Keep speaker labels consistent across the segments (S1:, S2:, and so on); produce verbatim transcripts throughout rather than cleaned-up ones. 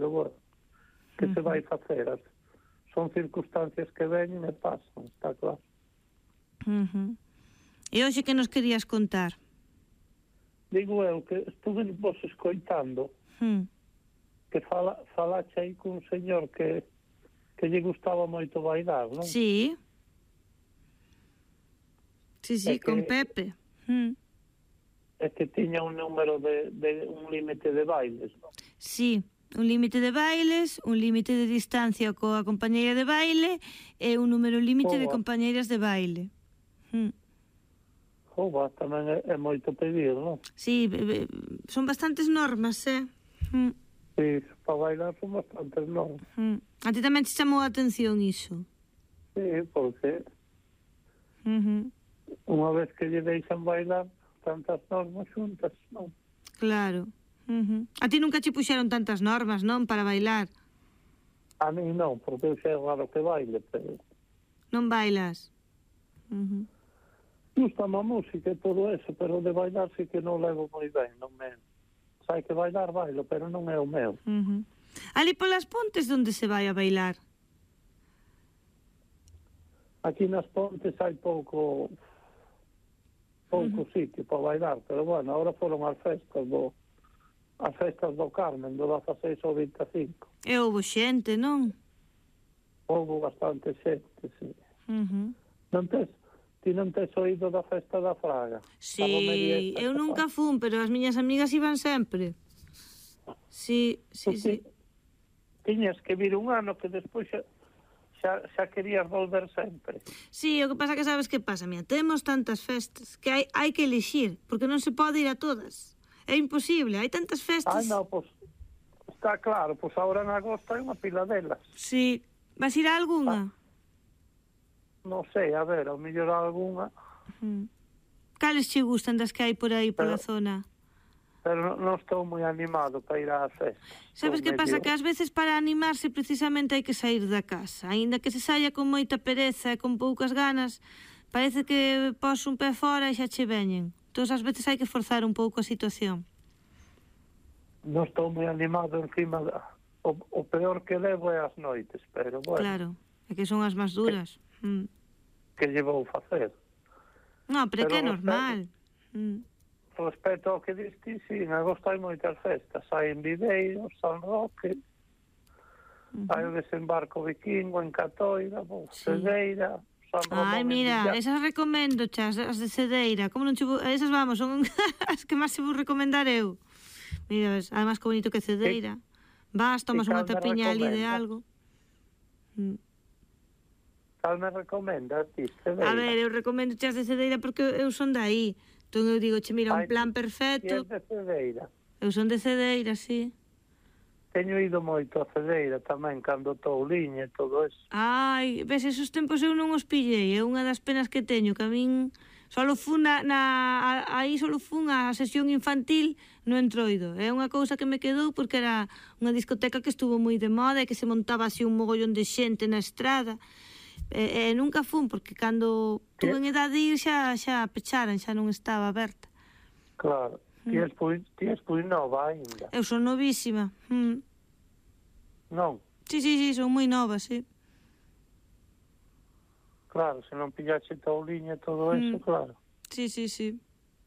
S1: pero bueno, que uh -huh. se vai facer? Son circunstancias que veñen e pasan, está claro.
S2: Uh -huh. E hoxe que nos querías contar?
S1: Digo eu que estuve vos escoitando uh -huh. que fala, falache aí cun señor que que lle gustaba moito bailar, non?
S2: Sí. Sí, sí, con Pepe. Uh -huh.
S1: É que tiña un número de, de un límite de bailes, non?
S2: Sí, un límite de bailes, un límite de distancia coa compañeira de baile e un número límite de compañeiras de baile. Uh -huh.
S1: Oba, tamén é, é moito pedir, non?
S2: Sí, son bastantes normas, eh? Uh -huh.
S1: Sí, para bailar son bastantes normas.
S2: Uh -huh. A ti tamén te chamou a atención iso?
S1: Sí, porque uh -huh. unha vez que lle deixan bailar tantas normas xuntas, non?
S2: Claro. Uh -huh. A ti nunca che puxeron tantas normas, non, para bailar?
S1: A mí non, porque eu sei raro que baile, pero...
S2: Non bailas? Uh -huh.
S1: Gusta a música e todo eso, pero de bailar sí que non levo moi ben, non me... Sai que bailar, bailo, pero non é o meu.
S2: Uh -huh. Ali polas Pontes, onde se vai a bailar?
S1: Aquí nas Pontes hai pouco... pouco uh -huh. sitio para bailar, pero bueno, ahora foron as festas do... as festas do Carmen, do dezaseis ao vinte e cinco.
S2: E houve xente, non?
S1: Houve bastante xente, sí.
S2: Uh -huh.
S1: Non tes... Ti non tes oído da festa da Fraga?
S2: Sí, eu nunca fun, pero as miñas amigas iban sempre. Sí, sí, sí.
S1: Tiñas que vir un ano que despois xa, xa, xa querías volver sempre.
S2: Sí, o que pasa que sabes que pasa, mía, temos tantas festas que hai, hai que elixir, porque non se pode ir a todas. É imposible, hai tantas festas.
S1: Ah, non, pois, está claro, pois agora en agosto hai unha pila delas.
S2: Sí, vas ir a algunha?
S1: Ah. Non sei, a ver, ao mellor algunha.
S2: Uh -huh. Cales che gustan das que hai por aí, pola zona?
S1: Pero non estou moi animado para ir ás festas.
S2: Sabes que pasa? Que ás veces para animarse precisamente hai que sair da casa. Aínda que se saia con moita pereza e con poucas ganas, parece que pos un pé fora e xa che veñen. Entón, ás veces hai que forzar un pouco a situación.
S1: Non estou moi animado encima da... O, o peor que levo é as noites, pero bueno.
S2: Claro, é que son as máis duras.
S1: Que,
S2: mm.
S1: que lle vou facer?
S2: No, pero, pero que é normal.
S1: Mm. Respecto ao que diste, sí, en agosto hai moitas festas. Hai en Videiro, San Roque, uh -huh. hai o desembarco vikingo en Catoira, bon, sí. Cedeira, San Román.
S2: Ai, mira, esas recomendo, chas, as de Cedeira. Como non che vou... Esas, vamos, son as que máis se vou recomendar eu. Mira, ves, además que bonito que Cedeira. Vas, tomas unha tapiña ali de algo.
S1: Mm. Cal me recomendas, ti, Cedeira?
S2: A ver, eu recomendo chas de Cedeira porque eu son de aí. Entón eu digo, che, mira, un plan perfecto.
S1: E de Cedeira?
S2: Eu son de Cedeira, sí.
S1: Teño ido moito a Cedeira tamén, cando Touliña e todo eso.
S2: Ai, ves, esos tempos eu non os pillei. É unha das penas que teño, que a min... Solo fun na... na a, aí solo fun a sesión infantil no Entroido. É unha cousa que me quedou porque era unha discoteca que estuvo moi de moda e que se montaba así un mogollón de xente na estrada. E, e nunca fun, porque cando tuve en edad de ir xa, xa pecharan, xa non estaba aberta.
S1: Claro, mm. ti és pui, ti és pui nova ainda.
S2: Eu son novísima. Mm.
S1: Non?
S2: Sí, sí, sí, son moi nova, sí.
S1: Claro, se non pillaxe Touliña e todo eso, mm. claro.
S2: Sí, sí, sí.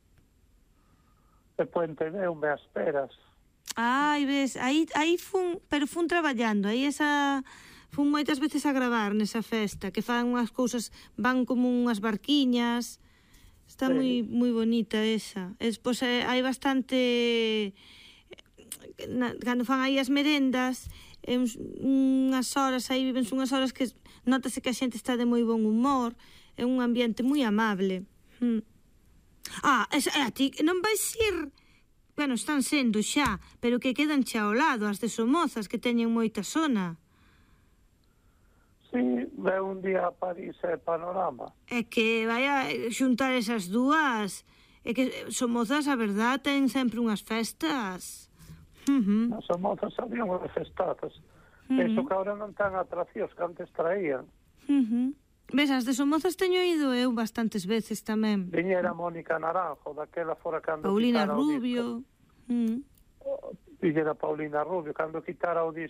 S1: E Puente Deume as peras.
S2: Ai, ves, aí, aí fun, pero fun traballando, aí esa... Fun moitas veces a gravar nesa festa, que fan unhas cousas, van como unhas barquiñas, está sí. moi moi bonita esa. E despois eh, hai bastante, na, cando fan aí as merendas, eh, unhas horas, aí viven unhas horas que notase que a xente está de moi bon humor, é un ambiente moi amable. Hmm. Ah, esa, a ti non vais ir... Bueno, están sendo xa, pero que quedan xa ao lado, as de Somozas, que teñen moita zona.
S1: Sí, ve un día a París e Panorama.
S2: É que vai a xuntar esas dúas. É que Somozas, a verdad, ten sempre unhas festas. Uh -huh.
S1: As Somozas había unhas festatas. Uh -huh. Eso que ahora non ten atraccións que antes traían.
S2: Uh -huh. Ves, as de Somozas teño ido eu bastantes veces tamén.
S1: Viñera Mónica Naranjo, daquela fora cando
S2: Paulina Rubio.
S1: Uh -huh. Viñera Paulina Rubio, cando quitara o disco